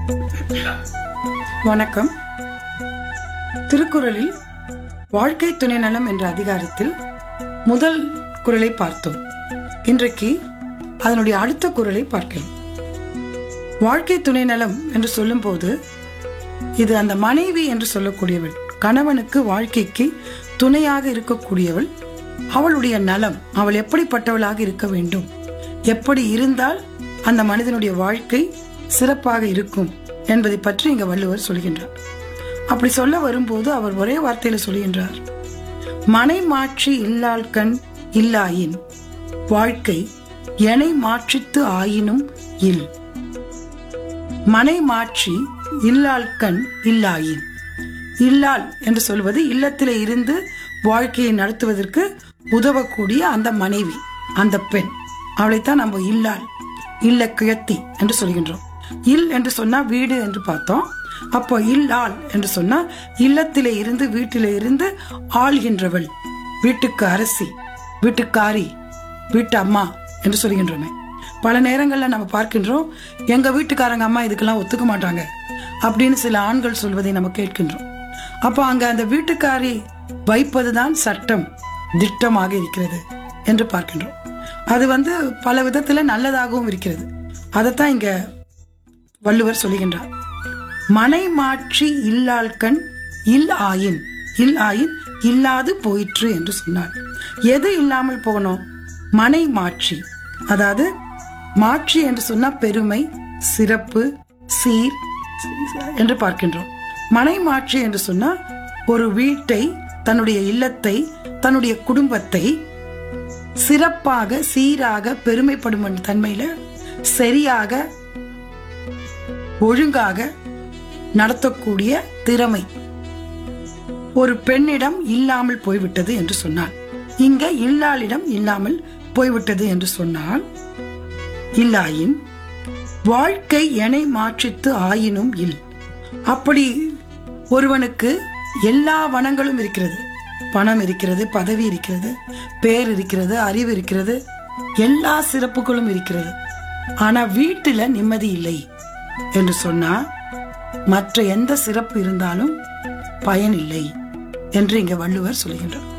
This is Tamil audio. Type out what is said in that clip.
வணக்கம். திருக்குறளில் வாழ்க்கை துணை நலம் என்ற அதிகாரத்தில் முதல் குறளை பார்த்தோம். இன்றைக்கு அதனுடைய அடுத்த குறளை பார்க்கலாம். வாழ்க்கை துணை நலம் என்று சொல்லும் போது இது அந்த மனைவி என்று சொல்லக்கூடியவள், கணவனுக்கு வாழ்க்கைக்கு துணையாக இருக்கக்கூடியவள். அவளுடைய நலம், அவள் எப்படிப்பட்டவளாக இருக்க வேண்டும், எப்படி இருந்தால் அந்த மனிதனுடைய வாழ்க்கை சிறப்பாக இருக்கும் என்பதை பற்றி இங்க வள்ளுவர் சொல்கின்றார். அப்படி சொல்ல வரும்போது அவர் ஒரே வார்த்தையில சொல்கின்றார், மனை மாற்றி இல்லாள்கண் இல்லாயின் வாழ்க்கை எனை மாற்றித்து ஆயினும் இல். மனை மாற்றி இல்லாள்கண் இல்லாயின், இல்லாள் என்று சொல்வது இல்லத்திலே இருந்து வாழ்க்கையை நடத்துவதற்கு உதவக்கூடிய அந்த மனைவி, அந்த பெண், அவளைத்தான் நம்ம இல்லாள், இல்ல கிழத்தி என்று சொல்கின்றோம். இல் என்று சொன்னா வீடு என்று பார்த்தோம். அப்போ இல்லாள் என்று சொன்னா இல்லத்திலே இருந்து, வீட்டிலே இருந்து ஆள்கின்றவள், வீட்டுக்கு அரசி, வீட்டுக்காரி, வீட்டு அம்மா என்று சொல்கின்றோமே. பல நேரங்கள்ல நம்ம பார்க்கின்றோம், எங்க வீட்டுக்காரங்க அம்மா இதுக்கெல்லாம் ஒத்துக்க மாட்டாங்க அப்படின்னு சில ஆண்கள் சொல்வதை நம்ம கேட்கின்றோம். அப்போ அங்க அந்த வீட்டுக்காரி வைப்பதுதான் சட்டம் திட்டமாக இருக்கிறது என்று பார்க்கின்றோம். அது பல விதத்துல நல்லதாகவும் இருக்கிறது. அதைத்தான் இங்க வள்ளுவர் சொல்லுகின்றார். மனை மாற்றி இல்லாள்கண் இல் ஆயின், இல் ஆயின் இல்லாது போயிற்று என்று சொன்னார். எது இல்லாமல் போகணும்? மனை மாற்றி. அதாவது மாற்றி என்று சொன்னா பெருமை, சிறப்பு, சீர் என்று பார்க்கின்றோம். மனை மாற்றி என்று சொன்னா ஒரு வீட்டை, தன்னுடைய இல்லத்தை, தன்னுடைய குடும்பத்தை சிறப்பாக, சீராக, பெருமைப்படும் தன்மையில சரியாக, ஒழுங்காக நடத்தக்கூடிய திறமை ஒரு பெண்ணிடம் இல்லாமல் போய்விட்டது என்று சொன்னார். இங்க இல்லாளிடம் இல்லாமல் போய்விட்டது என்று சொன்னால், இல்லாயின் வாழ்க்கை எனை மாற்றித்து ஆயினும் இல். அப்படி ஒருவனுக்கு எல்லா வளங்களும் இருக்கிறது, பணம் இருக்கிறது, பதவி இருக்கிறது, பேர் இருக்கிறது, அறிவு இருக்கிறது, எல்லா சிறப்புகளும் இருக்கிறது. ஆனா வீட்டுல நிம்மதி இல்லை என்று சொன்னா மற்ற எந்த சிறப்பு இருந்தாலும் பயன் இல்லை என்று இங்க வள்ளுவர் சொல்கின்றார்.